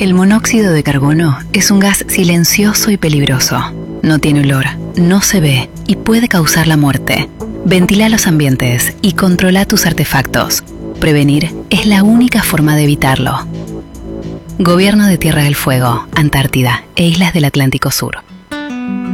El monóxido de carbono es un gas silencioso y peligroso. No tiene olor, no se ve y puede causar la muerte. Ventila los ambientes y controla tus artefactos. Prevenir es la única forma de evitarlo. Gobierno de Tierra del Fuego, Antártida e Islas del Atlántico Sur.